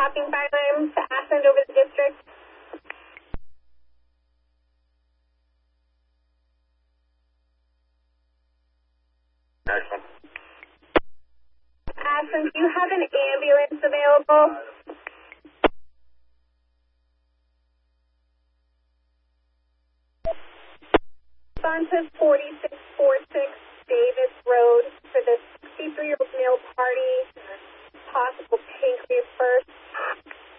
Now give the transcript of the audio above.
talking firearms to Ashland over the district. Ashland. Ashland, do you have an ambulance available? Respond to 4640.